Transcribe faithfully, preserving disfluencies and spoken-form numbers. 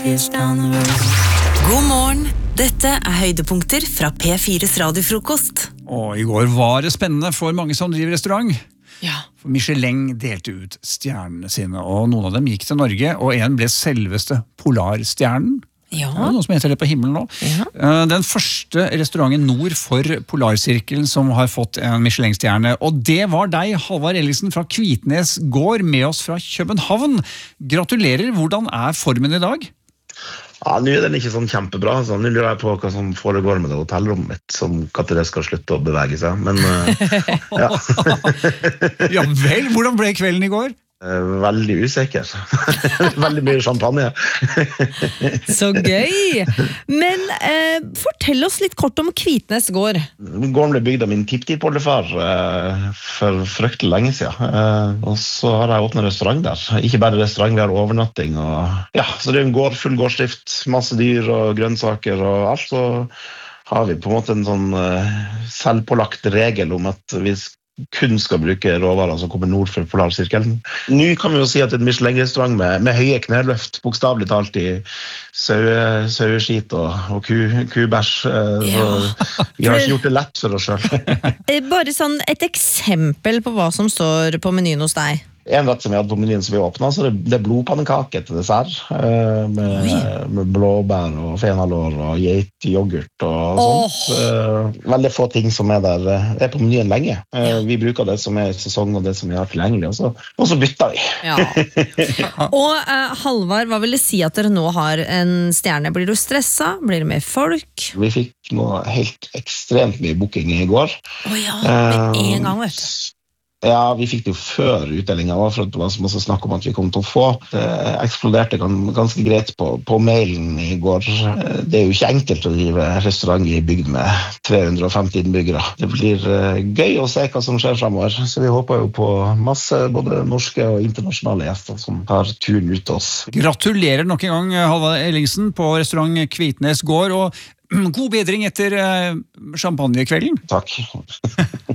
God morgen, dette er høydepunkter fra P fires radiofrokost. Og i går var det spennende for mange som driver restaurant. Ja. For Michelin delte ut stjernene sine, og noen av dem gikk til Norge, og en ble selveste Polarstjernen. Ja. Det er noe som heter det på himmelen nå. Ja. Den første restauranten nord for Polarsirkelen som har fått en Michelin-stjerne, og det var deg, Halvard Ellingsen fra Kvitnes gård, med oss fra København. Gratulerer, hvordan er formen i dag? Ja, nå er den ikke sånn kjempebra, så nå lurer jeg på hva som foregår med det hotellrommet mitt, som når det skal slutte å bevege seg, men uh, ja. Ja vel, hvordan ble kvelden i går? Veldig usikker. Veldig mye champagne. Så gøy! Men eh, fortell oss litt kort om Kvitnes gård. Gården ble bygd av min tipptippoldefar eh, for fryktelig lenge siden. Eh, og så har jeg åpnet restaurant der. Ikke bare restaurant, vi har overnatting. Og, ja, så det er en gård, full gårdsdrift, masse dyr og grønnsaker og alt. Så har vi på en måte en sånn eh, selvpålagt regel om at vi skal kun skal bruke råvarer som kommer nord for Polarsirkelen. Nå kan vi jo si at et Michelin-restaurant med, med høye kneløft, bokstavelig talt i saueskit og, og ku, kubærs. Ja. Vi har ikke gjort det lett for oss selv. Bare sånn et eksempel på hva som står på menyen hos deg. En rett som vi hadde på menyen som vi åpnet, så det, det er blodpannekake til dessert, med, med blåbær og fenalår og geityoghurt og sånt. Oh. Veldig få ting som er der, er på menyen lenge. Vi bruker det som er sesong og det som vi har tilgjengelig, og så, og så bytter vi. Ja. Og uh, Halvard, hva vil det si at dere nå har en stjerne? Blir du stresset? Blir det mer folk? Vi fikk noe helt ekstremt mye booking i går. Å oh ja, med en gang, vet du. Ja, vi fikk det jo før utdelingen, for det var så masse snakk om at vi kom til å få. Det eksploderte ganske greit på, på mailen i går. Det er jo ikke enkelt å drive restaurant i bygd med tre hundre og femti innbyggere. Det blir gøy å se hva som skjer fremover, så vi håper jo på masse både norske og internasjonale gjester som har turen ut til oss. Gratulerer nok en gang, Halvard Ellingsen, på restaurant Kvitnes gård, og god bedring etter champagnekvelden. Takk.